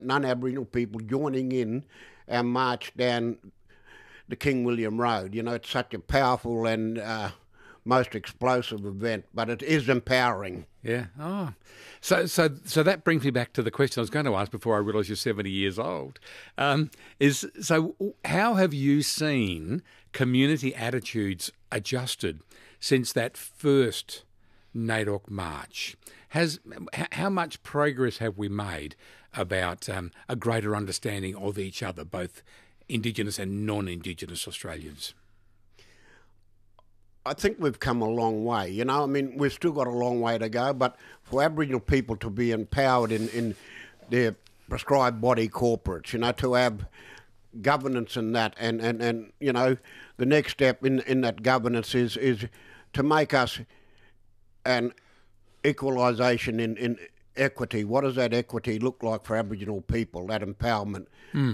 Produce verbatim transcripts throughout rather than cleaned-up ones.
non-Aboriginal people joining in our march down the King William Road. You know, it's such a powerful and uh, most explosive event, but it is empowering. Yeah. Oh, so so so that brings me back to the question I was going to ask before I realised you're seventy years old. Um, is so how have you seen community attitudes adjusted since that first NAIDOC march? Has how much progress have we made about um, a greater understanding of each other, both Indigenous and non-Indigenous Australians? I think we've come a long way. You know, I mean, we've still got a long way to go, but for Aboriginal people to be empowered in, in their prescribed body corporates, you know, to have governance in that, and, and, and you know, the next step in, in that governance is is to make us an equalisation in, in equity. What does that equity look like for Aboriginal people, that empowerment? Mm.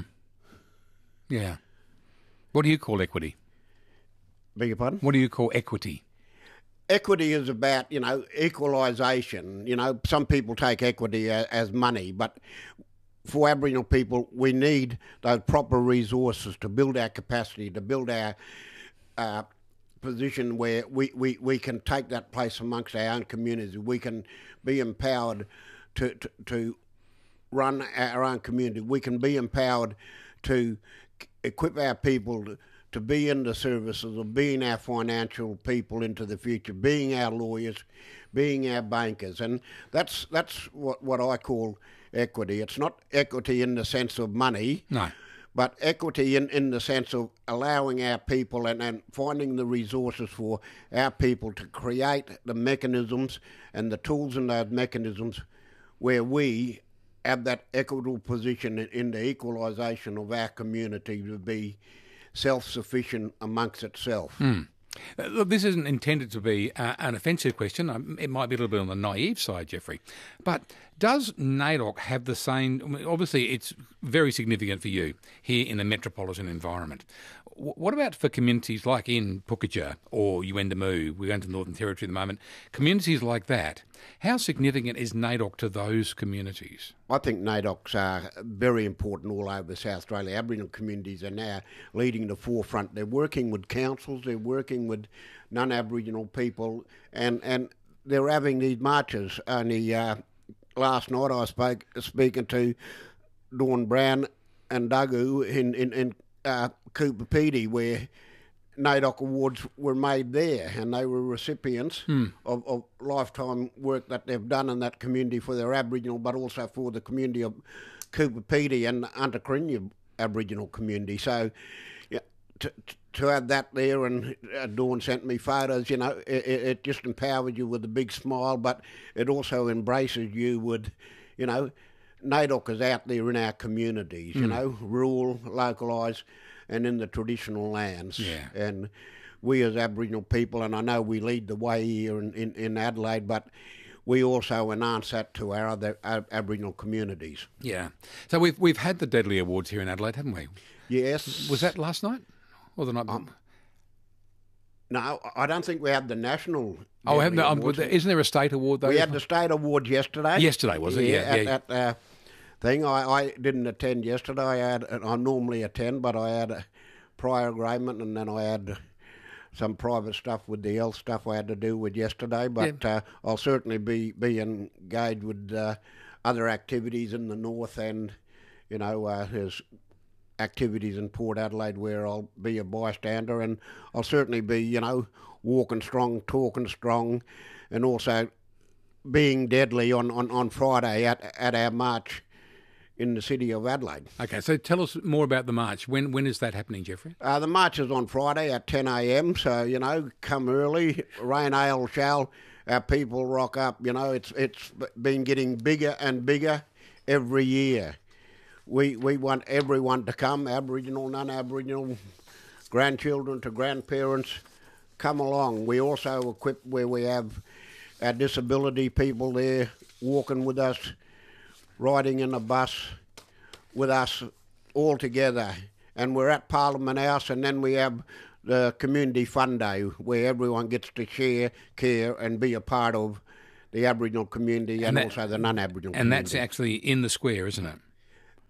Yeah. What do you call equity? Beg your pardon? What do you call equity? Equity is about, you know, equalisation. You know, some people take equity as, as money, but for Aboriginal people, we need those proper resources to build our capacity, to build our uh, position where we, we, we can take that place amongst our own communities. We can be empowered to, to, to run our own community. We can be empowered to equip our people to, to be in the services of being our financial people into the future, being our lawyers, being our bankers. And that's that's what, what I call equity. It's not equity in the sense of money, no, but equity in, in the sense of allowing our people and, and finding the resources for our people to create the mechanisms and the tools in those mechanisms where we have that equitable position in, in the equalisation of our community to be self-sufficient amongst itself. Mm. Uh, look, this isn't intended to be uh, an offensive question. Um, it might be a little bit on the naive side, Jeffrey. But does NAIDOC have the same... I mean, obviously, it's very significant for you here in the metropolitan environment. W- what about for communities like in Pukaja or Yuendamu? We're going to the Northern Territory at the moment. Communities like that, how significant is NAIDOC to those communities? I think NAIDOCs are very important all over South Australia. Aboriginal communities are now leading the forefront. They're working with councils, they're working with non-Aboriginal people, and, and they're having these marches. Only uh, last night I spoke speaking to Dawn Brown and Dougu in, in, in uh, Cooper Pedy, where NAIDOC awards were made there, and they were recipients hmm. of, of lifetime work that they've done in that community for their Aboriginal, but also for the community of Cooper Pedy and Antakrinya Aboriginal community. So yeah, to, to have that there, and uh, Dawn sent me photos, you know, it, it just empowers you with a big smile, but it also embraces you with, you know, NAIDOC is out there in our communities, hmm. you know, rural, localised, and in the traditional lands. Yeah. And we as Aboriginal people, and I know we lead the way here in, in, in Adelaide, but we also enhance that to our other uh, Aboriginal communities. Yeah. So we've we've had the Deadly Awards here in Adelaide, haven't we? Yes. Was that last night? Or the night before? Um, no, I don't think we had the national... Oh, haven't um, isn't there a state award though? We had the state award yesterday. Yesterday, was it? Yeah, yeah. At, yeah. at, uh, thing. I, I didn't attend yesterday. I had, I normally attend, but I had a prior agreement, and then I had some private stuff with the health stuff I had to do with yesterday. But yeah. uh, I'll certainly be, be engaged with uh, other activities in the north, and, you know, uh, there's activities in Port Adelaide where I'll be a bystander, and I'll certainly be, you know, walking strong, talking strong, and also being deadly on, on, on Friday at, at our march in the city of Adelaide. Okay, so tell us more about the march. When When is that happening, Jeffrey? Uh, the march is on Friday at ten a m, so, you know, come early, rain, hail, shall, our people rock up. You know, it's it's been getting bigger and bigger every year. We, we want everyone to come, Aboriginal, non-Aboriginal, grandchildren to grandparents, come along. We also equip where we have our disability people there walking with us, riding in a bus with us all together. And we're at Parliament House, and then we have the Community Fun Day where everyone gets to share, care and be a part of the Aboriginal community and, and that, also the non-Aboriginal and community. And that's actually in the square, isn't it?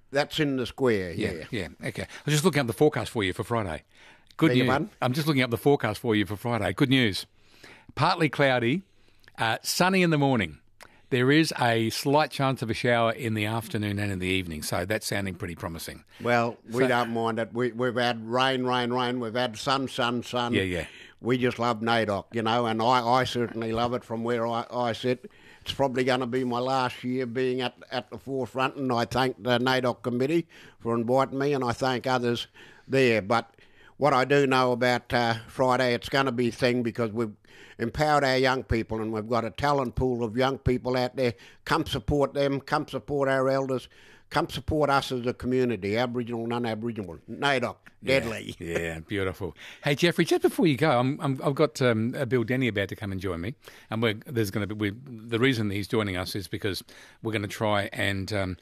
That's in the square, yeah. Yeah, yeah. Okay. I'm just looking up the forecast for you for Friday. Good Beg your news. pardon? I'm just looking up the forecast for you for Friday. Good news. Partly cloudy, uh, sunny in the morning. There is a slight chance of a shower in the afternoon and in the evening, so that's sounding pretty promising. Well, we So- don't mind it. We, we've had rain, rain, rain. We've had sun, sun, sun. Yeah, yeah. We just love NAIDOC, you know, and I, I certainly love it from where I, I sit. It's probably going to be my last year being at, at the forefront, and I thank the NAIDOC committee for inviting me, and I thank others there. But what I do know about uh, Friday, it's going to be a thing because we've empowered our young people, and we've got a talent pool of young people out there. Come support them, come support our elders, come support us as a community, Aboriginal, non-Aboriginal. NAIDOC, deadly. Yeah, yeah, beautiful. Hey, Jeffrey, just before you go, I'm, I'm, I've got um, uh, Bill Denny about to come and join me, and we're, there's going to be we, the reason he's joining us is because we're going to try and um,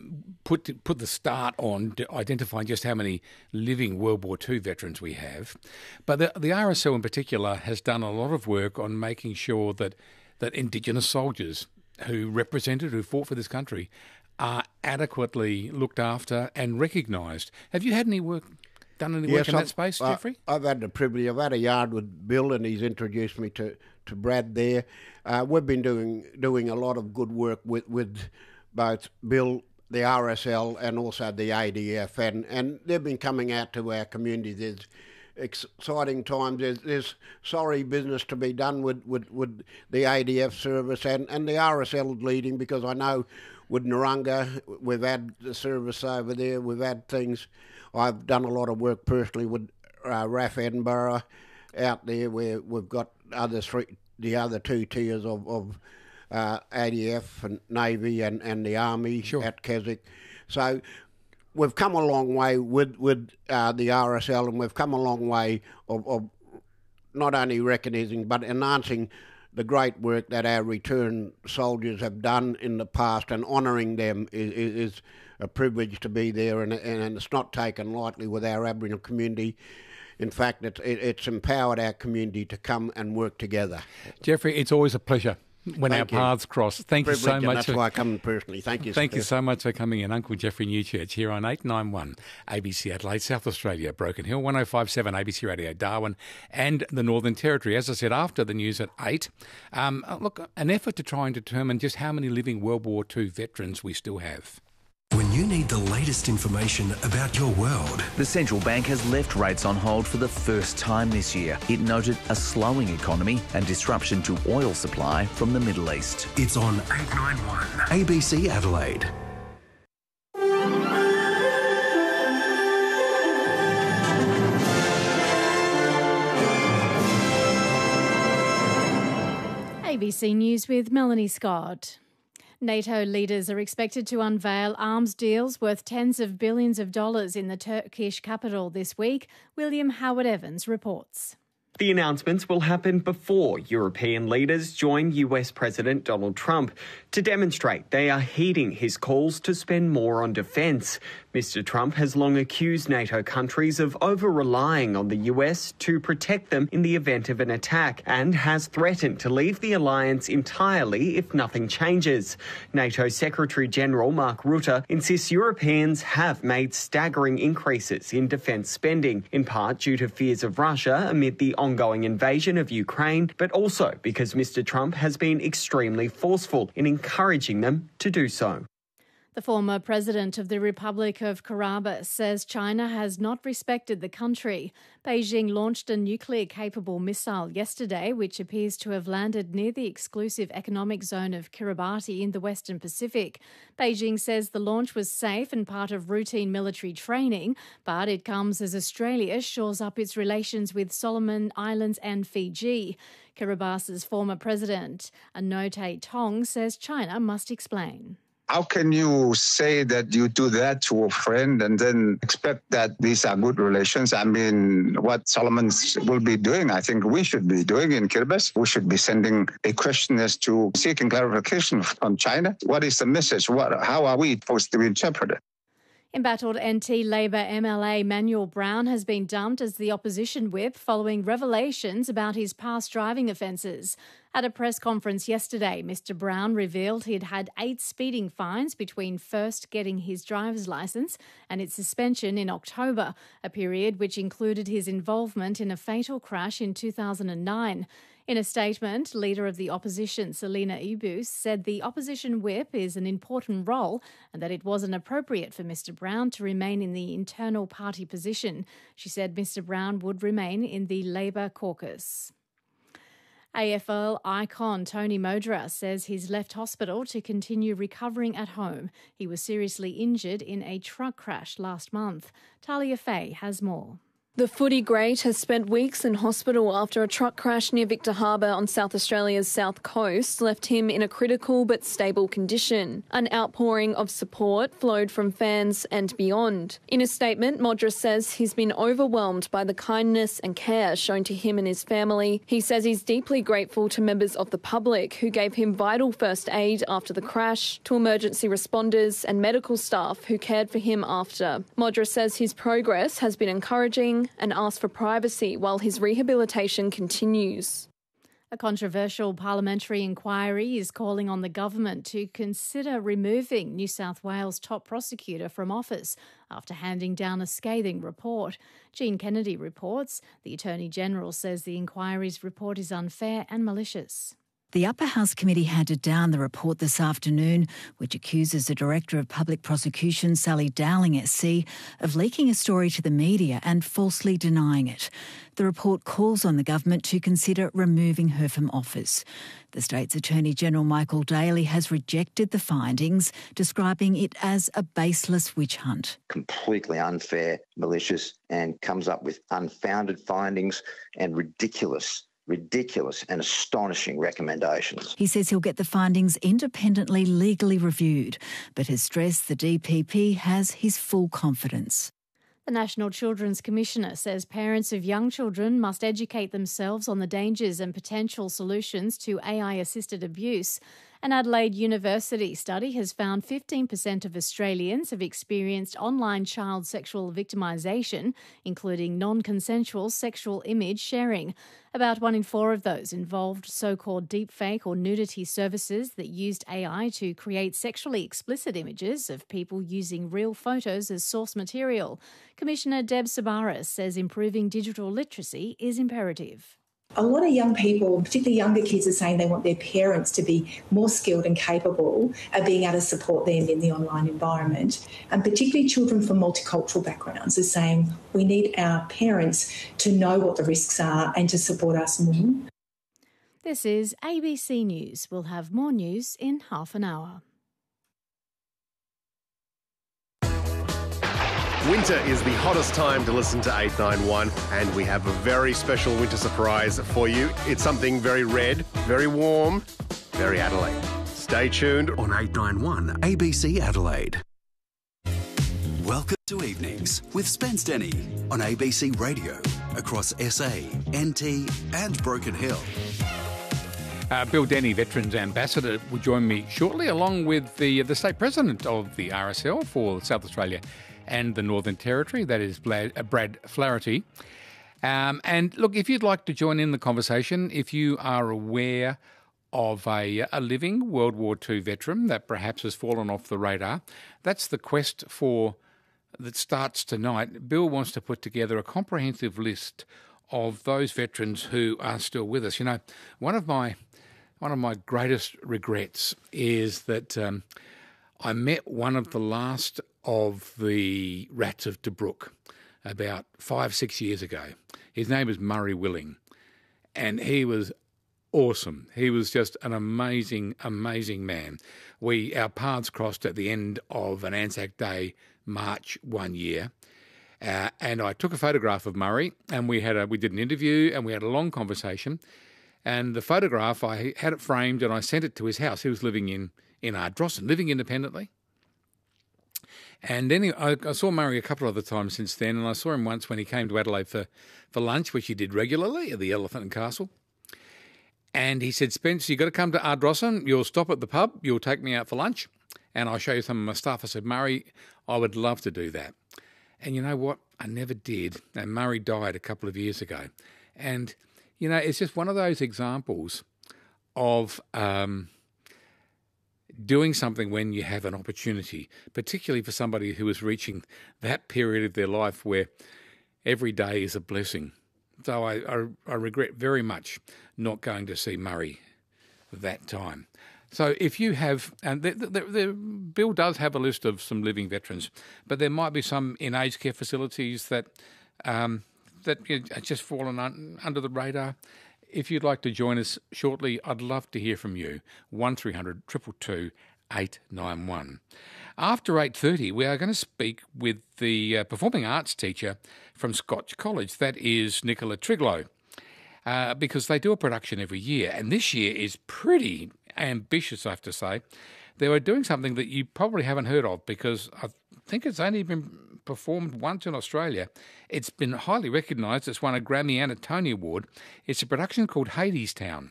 put put the start on to identifying just how many living World War Two veterans we have. But the, the R S L in particular has done a lot of work on making sure that that Indigenous soldiers who represented, who fought for this country, are adequately looked after and recognised. Have you had any work? Done any work Yes, in I've- that space, uh, Jeffrey? I've had the privilege. I've had a yard with Bill, and he's introduced me to, to Brad there. Uh, we've been doing doing a lot of good work with, with both Bill, the R S L, and also the A D F, and, and they've been coming out to our community. There's exciting times. There's, there's sorry business to be done with, with, with the A D F service, and, and the R S L leading, because I know with Narunga, we've had the service over there, we've had things. I've done a lot of work personally with uh, R A F Edinburgh out there, where we've got other three, the other two tiers of, of uh, A D F and Navy and, and the Army Sure. at Keswick. So we've come a long way with with uh, the R S L, and we've come a long way of, of not only recognising but enhancing the great work that our returned soldiers have done in the past, and honouring them is, is, is a privilege to be there, and, and it's not taken lightly with our Aboriginal community. In fact, it's, it, it's empowered our community to come and work together. Jeffrey, it's always a pleasure when Thank our you. paths cross. Thank Privilege, you so and much. that's For, why I come personally. Thank you. thank you Steph. so much for coming in, Uncle Jeffrey Newchurch, here on eight ninety-one A B C Adelaide, South Australia, Broken Hill, one oh five point seven A B C Radio Darwin, and the Northern Territory. As I said, after the news at eight, um, look, an effort to try and determine just how many living World War Two veterans we still have. When you need the latest information about your world, The central bank has left rates on hold for the first time this year. It noted a slowing economy and disruption to oil supply from the Middle East. it's on eight ninety-one A B C Adelaide. A B C News with Melanie Scott. NATO leaders are expected to unveil arms deals worth tens of billions of dollars in the Turkish capital this week. William Howard Evans reports. The announcements will happen before European leaders join U S President Donald Trump to demonstrate they are heeding his calls to spend more on defence. Mister Trump has long accused NATO countries of over-relying on the U S to protect them in the event of an attack, and has threatened to leave the alliance entirely if nothing changes. NATO Secretary-General Mark Rutte insists Europeans have made staggering increases in defence spending, in part due to fears of Russia amid the ongoing invasion of Ukraine, but also because Mister Trump has been extremely forceful in encouraging them to do so. The former president of the Republic of Kiribati says China has not respected the country. Beijing launched a nuclear-capable missile yesterday, which appears to have landed near the exclusive economic zone of Kiribati in the Western Pacific. Beijing says the launch was safe and part of routine military training, but it comes as Australia shores up its relations with Solomon Islands and Fiji. Kiribati's former president, Anote Tong, says China must explain. How can you say that you do that to a friend and then expect that these are good relations? I mean, what Solomon will be doing, I think we should be doing in Kiribati. We should be sending a questionnaire to seeking clarification from China. What is the message? What, how are we supposed to interpret it? Embattled N T Labor M L A Manuel Brown has been dumped as the opposition whip following revelations about his past driving offences. At a press conference yesterday, Mister Brown revealed he'd had eight speeding fines between first getting his driver's licence and its suspension in October, a period which included his involvement in a fatal crash in two thousand nine. In a statement, Leader of the Opposition, Selina Ibus, said the opposition whip is an important role and that it wasn't appropriate for Mister Brown to remain in the internal party position. She said Mister Brown would remain in the Labor caucus. A F L icon Tony Modra says he's left hospital to continue recovering at home. He was seriously injured in a truck crash last month. Talia Fay has more. The footy great has spent weeks in hospital after a truck crash near Victor Harbour on South Australia's south coast left him in a critical but stable condition. An outpouring of support flowed from fans and beyond. In a statement, Modra says he's been overwhelmed by the kindness and care shown to him and his family. He says he's deeply grateful to members of the public who gave him vital first aid after the crash, to emergency responders and medical staff who cared for him after. Modra says his progress has been encouraging and asked for privacy while his rehabilitation continues. A controversial parliamentary inquiry is calling on the government to consider removing New South Wales top prosecutor from office after handing down a scathing report. Jean Kennedy reports the Attorney-General says the inquiry's report is unfair and malicious. The Upper House Committee handed down the report this afternoon, which accuses the Director of Public Prosecution, Sally Dowling S C, of leaking a story to the media and falsely denying it. The report calls on the government to consider removing her from office. The state's Attorney-General Michael Daly has rejected the findings, describing it as a baseless witch hunt. Completely unfair, malicious, and comes up with unfounded findings and ridiculous Ridiculous and astonishing recommendations. He says he'll get the findings independently legally reviewed, but has stressed the D P P has his full confidence. The National Children's Commissioner says parents of young children must educate themselves on the dangers and potential solutions to A I-assisted abuse. An Adelaide University study has found fifteen percent of Australians have experienced online child sexual victimisation, including non-consensual sexual image sharing. About one in four of those involved so-called deepfake or nudity services that used A I to create sexually explicit images of people using real photos as source material. Commissioner Deb Sabaris says improving digital literacy is imperative. A lot of young people, particularly younger kids, are saying they want their parents to be more skilled and capable of being able to support them in the online environment. And particularly children from multicultural backgrounds are saying we need our parents to know what the risks are and to support us more. This is A B C News. We'll have more news in half an hour. Winter is the hottest time to listen to eight nine one, and we have a very special winter surprise for you. It's something very red, very warm, very Adelaide. Stay tuned on eight nine one A B C Adelaide. Welcome to Evenings with Spence Denny on A B C Radio across S A, N T and Broken Hill. Uh, Bill Denny, Veterans Ambassador, will join me shortly, along with the the State President of the R S L for South Australia and the Northern Territory, that is Brad, uh, Brad Flaherty. Um, and look, if you'd like to join in the conversation, if you are aware of a, a living World War Two veteran that perhaps has fallen off the radar, that's the quest for that starts tonight. Bill wants to put together a comprehensive list of those veterans who are still with us. You know, one of my one of my greatest regrets is that um, I met one of the last of the Rats of Tobruk about five, six years ago. His name was Murray Willing, and he was awesome. He was just an amazing, amazing man. We our paths crossed at the end of an Anzac Day march one year, uh, and I took a photograph of Murray, and we had a we did an interview, and we had a long conversation. And the photograph, I had it framed, and I sent it to his house. He was living in in Ardrossan, living independently. And then he, I, I saw Murray a couple of other times since then, and I saw him once when he came to Adelaide for, for lunch, which he did regularly at the Elephant and Castle. And he said, Spence, you've got to come to Ardrossan. You'll stop at the pub. You'll take me out for lunch. and I'll show you some of my stuff. I said, Murray, I would love to do that. And you know what? I never did. And Murray died a couple of years ago. And, you know, it's just one of those examples of um, doing something when you have an opportunity, particularly for somebody who is reaching that period of their life where every day is a blessing. So I, I, I regret very much not going to see Murray that time. So if you have, and the, the, the bill does have a list of some living veterans, but there might be some in aged care facilities that um, that are just fallen un, under the radar. If you'd like to join us shortly, I'd love to hear from you. one three hundred two two two eight nine one. After eight thirty, we are going to speak with the uh, performing arts teacher from Scotch College. That is Nicola Triglow, uh, because they do a production every year, and this year is pretty ambitious, I have to say. They were doing something that you probably haven't heard of, because I think it's only been performed once in Australia. It's been highly recognised. It's won a Grammy and a Tony Award. It's a production called Hadestown.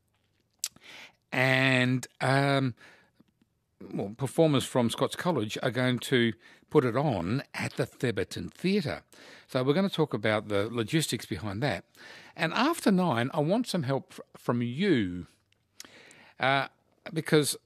And um, well, performers from Scots College are going to put it on at the Theberton Theatre. So we're going to talk about the logistics behind that. And after nine, I want some help from you. Uh, because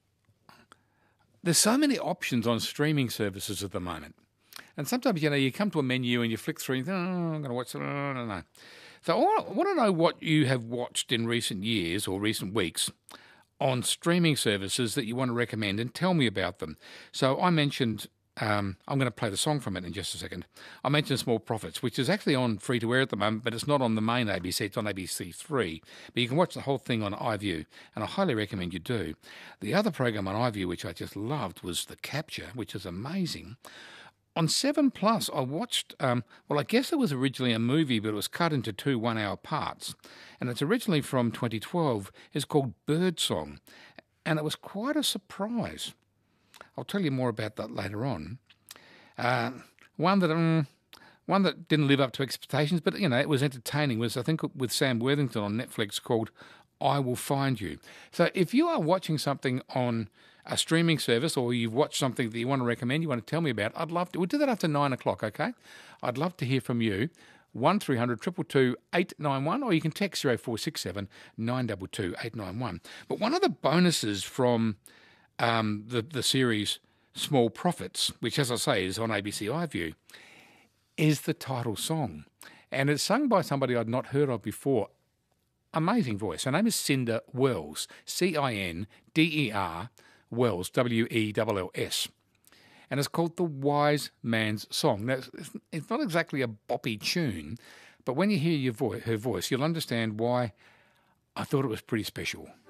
there's so many options on streaming services at the moment. And sometimes, you know, you come to a menu and you flick through and you think, oh, I'm going to watch it. I don't know. So I want, I want to know what you have watched in recent years or recent weeks on streaming services that you want to recommend, and tell me about them. So I mentioned, um, I'm going to play the song from it in just a second. I mentioned Small Profits, which is actually on free-to-air at the moment, but it's not on the main A B C, it's on A B C three. But you can watch the whole thing on iView, and I highly recommend you do. The other program on iView, which I just loved, was The Capture, which is amazing. On seven Plus, I watched, um, well, I guess it was originally a movie, but it was cut into two one-hour parts. And it's originally from twenty twelve. It's called Birdsong, and it was quite a surprise. I'll tell you more about that later on. Uh, one that um, one that didn't live up to expectations, but, you know, it was entertaining, was, I think, with Sam Worthington on Netflix, called I Will Find You. So if you are watching something on a streaming service, or you've watched something that you want to recommend, you want to tell me about, I'd love to. We'll do that after nine o'clock, okay? I'd love to hear from you. one three hundred two two two eight nine one, or you can text zero four six seven nine two two eight nine one. But one of the bonuses from um, the, the series Small Profits, which, as I say, is on A B C iView, is the title song. And it's sung by somebody I'd not heard of before. Amazing voice. Her name is Cinder Wells, C I N D E R Wells, W E L L S. And it's called The Wise Man's Song. Now, it's not exactly a boppy tune, but when you hear your vo- her voice, you'll understand why I thought it was pretty special.